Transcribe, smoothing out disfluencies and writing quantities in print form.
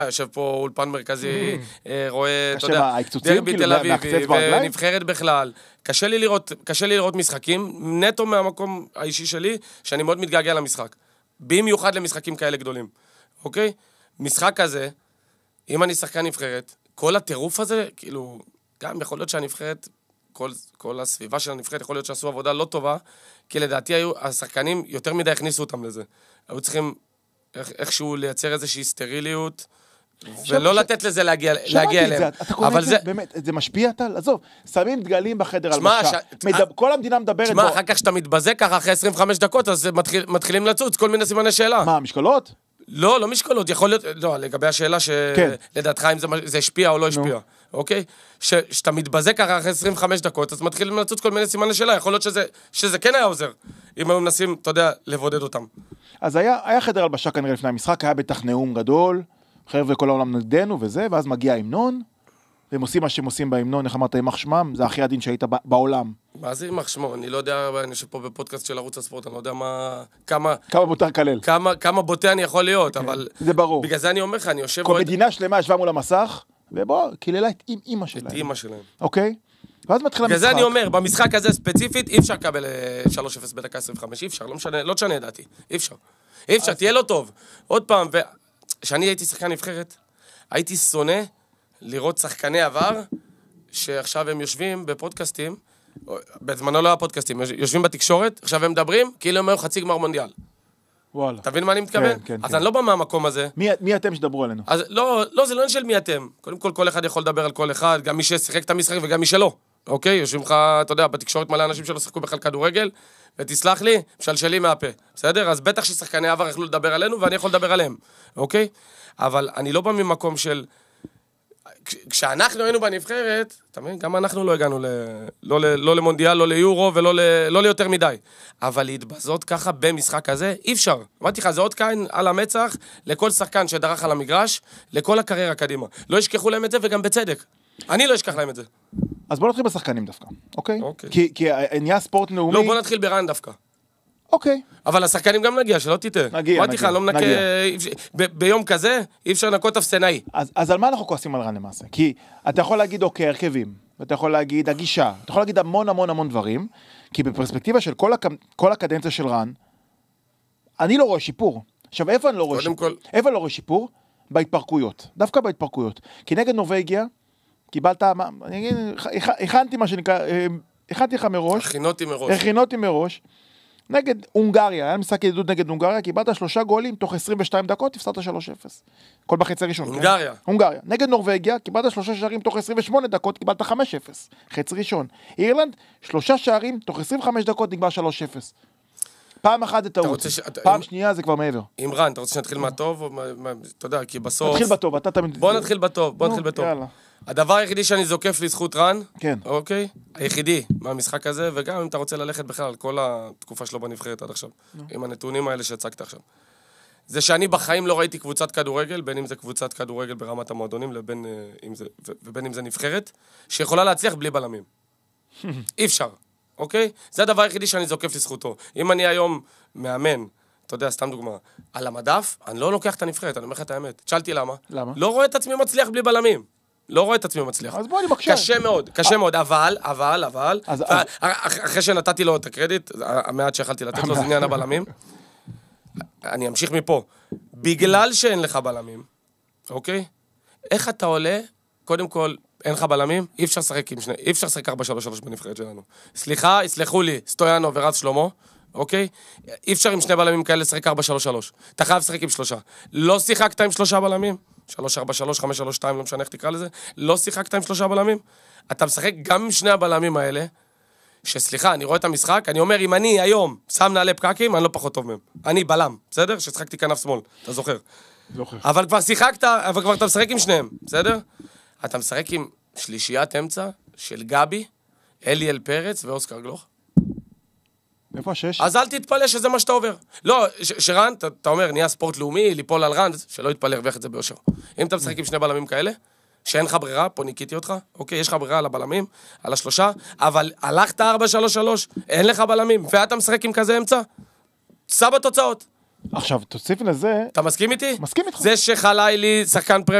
יושב פה אולפן מרכזי, רואה, אתה יודע, דרבי תל אביב, ונבחרת בכלל. קשה לי לראות משחקים, נטו מהמקום האישי שלי, שאני מאוד מתגעגע למשחק. במיוחד למשחקים כאלה גדולים. אוקיי? משחק כזה, אם אני שחקן נבחרת, כל הטירוף הזה, כאילו, גם יכול להיות שהנבחרת, כל הסביבה של הנבחרת, יכול להיות שעשו עבודה לא טובה, כי לדעתי השחקנים יותר מדי הכניסו אותם לזה. היו צריכים איכשהו לייצר איזושהי סטריליות, ולא לתת לזה להגיע אליהם. אתה קורא את זה, באמת, זה משפיע טל? עזוב, שמים דגלים בחדר על משקה. כל המדינה מדברת... שמע, אחר כך שאתה מתבזה ככה אחרי 25 דקות, אז מתחילים לצוץ כל מיני סימני שאלה. מה, משקולות? לא משקולות, יכול להיות... לא, לגבי השאלה שלדעתך אם זה השפיע או לא השפיע. אוקיי? שאתה מתבזה ככה אחרי 25 דקות, אז מתחילים לצוץ כל מיני סימני שאלה. יכול להיות שזה כן היה עוזר, אם היו מנסים, אתה יודע, לבודד אותם. אז היה חדר הלבשה כנראה לפני המשחק, היה בטח נאום גדול, חבר'ה כל העולם נגדנו וזה, ואז מגיע ההמנון, והם עושים מה שהם עושים בהמנון, איך אמרת, יימח שמם, זה הכי עדין שהיית בעולם. מה זה יימח שמו? אני לא יודע, אני יושב פה בפודקאסט של ערוץ הספורט, אני לא יודע כמה מותר כלל. כמה בוטה אני יכול להיות, אבל... זה ברור. בגלל זה אני אומר לך, אני יושב... כל מדינה שלמה ישבה מול המסך, ובוא, קיללה את אמא שלהם. את אמא שלהם. אוקיי? ואז מתחיל המשחק. בגלל זה אני אומר, במשחק הזה ספציפית, אי אפשר לקבל 3-0 בדקה 25, אי אפשר, לא תשנה דעתי, אי אפשר, תהיה לו טוב. עוד פעם, כשאני הייתי שחקן נבחרת, הייתי שונא לראות שחקני עבר, שעכשיו הם יושבים בפודקאסטים, בזמנו לא היה פודקאסטים, יושבים בתקשורת, עכשיו הם מדברים, כאילו הם היו חצי גמר מונדיאל. וואלה. אתה מבין מה אני מתכוון? כן. אז אני לא בא מהמקום הזה. מי אתם שדברו עלינו? אז לא, זה לא של מי אתם. קודם כל אחד יכול לדבר על כל אחד, גם מי ששיחק את המשחק וגם מי שלא. אוקיי? יושבים לך, אתה יודע, בתקשורת מלא אנשים שלא שיחקו בכלל כדורגל, ותסלח לי, משלשלי מהפה. בסדר? אז בטח ששחקני עבר יכלו לדבר עלינו, ואני יכול לדבר עליהם. אוקיי? אבל אני לא בא ממקום של... כשאנחנו היינו בנבחרת, אתה מבין? גם אנחנו לא הגענו לא למונדיאל, לא ליורו ולא ליותר מדי. אבל להתבזות ככה במשחק הזה, אי אפשר. אמרתי לך, זה עוד קין על המצח לכל שחקן שדרך על המגרש, לכל הקריירה קדימה. לא ישכחו להם את זה וגם בצדק. אני לא אשכח להם את זה. אז בוא נתחיל בשחקנים דווקא, אוקיי? כי נהיה ספורט לאומי... לא, בוא נתחיל ברן דווקא. אוקיי. אבל השחקנים גם נגיע, שלא תטעה. נגיע. אמרתי לך, לא מנקה... ביום כזה, אי אפשר לנקות אפסנאי. אז על מה אנחנו כועסים על רן למעשה? כי אתה יכול להגיד, אוקיי, הרכבים, ואתה יכול להגיד הגישה, אתה יכול להגיד המון דברים, כי בפרספקטיבה של כל הקדנציה של רן, אני לא רואה שיפור. עכשיו, איפה אני לא רואה שיפור? איפה אני לא רואה שיפור? בהתפרקויות. דווקא בהתפרקויות. כי נגד נורווגיה, קיבלת, אני אגיד, הכנתי מה שנקרא, הכנתי לך מראש. הכינותי מראש. נגד הונגריה, היה משחק ידידות נגד הונגריה, קיבלת 3 גולים, תוך 22 דקות, הפסדת 3-0. כל בחצי ראשון. הונגריה. נגד נורווגיה, קיבלת 3 שערים, תוך 28 דקות, קיבלת 5-0. חצי ראשון. אירלנד, 3 שערים, תוך 25 דקות, נגמר 3-0. פעם אחת זה טעות. פעם שנייה זה כבר מעבר. אימרן, אתה רוצה שנתחיל מהטוב? אתה יודע, כי בסוף... נתחיל בטוב, אתה תמיד... בוא נתחיל בטוב. הדבר היחידי שאני זוקף לזכות רן, כן. אוקיי? היחידי מהמשחק הזה, וגם אם אתה רוצה ללכת בכלל על כל התקופה שלו בנבחרת עד עכשיו, עם הנתונים האלה שהצגת עכשיו. זה שאני בחיים לא ראיתי קבוצת כדורגל, בין אם זה קבוצת כדורגל ברמת המועדונים, ובין אם זה נבחרת, שיכולה להצליח בלי בלמים. אי אפשר, אוקיי? זה הדבר היחידי שאני זוקף לזכותו. אם אני היום מאמן, אתה יודע, סתם דוגמה, על המדף, אני לא לוקח את הנבחרת, אני אומר לך את האמת. שאלתי למה? למה? לא רואה את עצמי מצליח בלי בלמים. לא רואה את עצמי מצליח. אז בוא אני מקשה. קשה מאוד, אבל, אחרי שנתתי לו את הקרדיט, המעט שיכלתי לתת לו, זה עניין הבלמים, אני אמשיך מפה. בגלל שאין לך בלמים, אוקיי? איך אתה עולה, קודם כל, אין לך בלמים, אי אפשר לשחק 4-3-3 בנבחרת שלנו. סליחה, יסלחו לי, סטויאנו ורז שלמה, אוקיי? אי אפשר עם 2 בלמים כאלה לשחק 4-3-3. אתה חייב לשחק עם 3. לא שיחקת עם 3 בלמים? 3-4-3, 5-3-2, לא משנה איך תקרא לזה, לא שיחקת עם 3 בלמים, אתה משחק גם עם 2 הבלמים האלה, שסליחה, אני רואה את המשחק, אני אומר, אם אני היום שם נעלי פקקים, אני לא פחות טוב מהם. אני בלם, בסדר? ששחקתי כנף שמאל, אתה זוכר. אבל כבר שיחקת, אבל כבר אתה משחק עם 2, בסדר? אתה משחק עם שלישיית אמצע של גבי, אליאל פרץ ואוסקר גלוך. איפה 6? אז אל תתפלא שזה מה שאתה עובר. לא, שרן, אתה אומר, נהיה ספורט לאומי, ליפול על רן, שלא יתפלא, הרוויח את זה ביושר. אם אתה משחק עם 2 בלמים כאלה, שאין לך ברירה, פה ניקיתי אותך, אוקיי, יש לך ברירה על הבלמים, על 3, אבל הלכת 4-3-3, אין לך בלמים, ואתה משחק עם כזה אמצע, סע בתוצאות. עכשיו, תוסיף לזה... אתה מסכים איתי? מסכים איתך. זה שחלילי, שחקן פרמייר